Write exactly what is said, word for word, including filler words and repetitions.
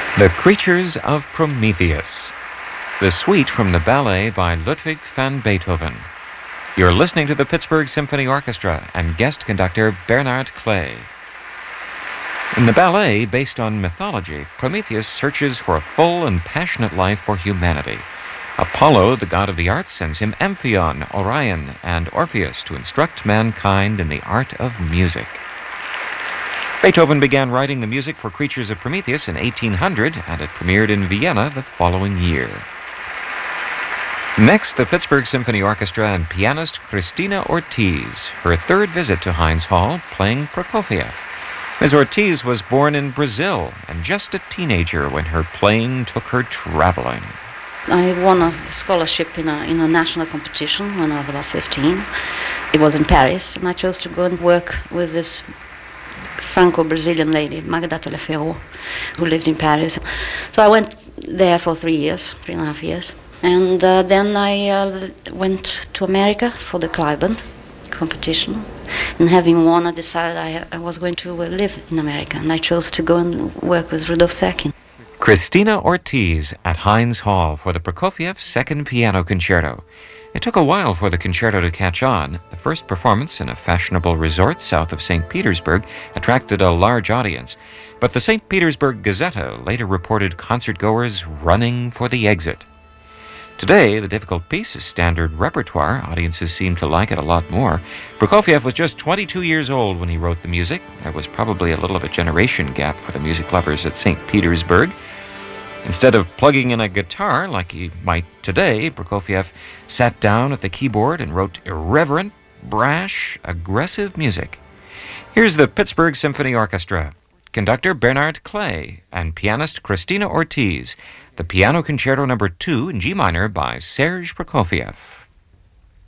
The Creatures of Prometheus, the suite from the ballet by Ludwig van Beethoven. You're listening to the Pittsburgh Symphony Orchestra and guest conductor Bernard Clay. In the ballet, based on mythology, Prometheus searches for a full and passionate life for humanity. Apollo, the god of the arts, sends him Amphion, Orion, and Orpheus to instruct mankind in the art of music. Beethoven began writing the music for Creatures of Prometheus in eighteen hundred, and it premiered in Vienna the following year. Next, the Pittsburgh Symphony Orchestra and pianist Cristina Ortiz, her third visit to Heinz Hall, playing Prokofiev. Miz Ortiz was born in Brazil and just a teenager when her playing took her traveling. I won a scholarship in a, in a national competition when I was about fifteen. It was in Paris, and I chose to go and work with this Franco-Brazilian lady, Magda Teleferro, who lived in Paris. So I went there for three years, three and a half years. And uh, then I uh, went to America for the Cliburn competition. And having won, I decided I, I was going to uh, live in America, and I chose to go and work with Rudolf Serkin. Cristina Ortiz at Heinz Hall for the Prokofiev Second Piano Concerto. It took a while for the concerto to catch on. The first performance in a fashionable resort south of Saint Petersburg attracted a large audience, but the Saint Petersburg Gazeta later reported concertgoers running for the exit. Today, the difficult piece is standard repertoire. Audiences seem to like it a lot more. Prokofiev was just twenty-two years old when he wrote the music. There was probably a little of a generation gap for the music lovers at Saint Petersburg. Instead of plugging in a guitar like he might today, Prokofiev sat down at the keyboard and wrote irreverent, brash, aggressive music. Here's the Pittsburgh Symphony Orchestra, conductor Bernard Clay and pianist Cristina Ortiz, the Piano Concerto Number two in G minor by Serge Prokofiev.